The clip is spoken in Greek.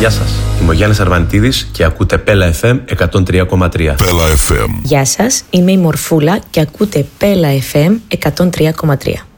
Γεια σας, είμαι ο Γιάννης Αρβανιτίδης και ακούτε Πέλα FM 103,3. Πέλα FM. Γεια σας, είμαι η Μορφούλα και ακούτε Πέλα FM 103,3.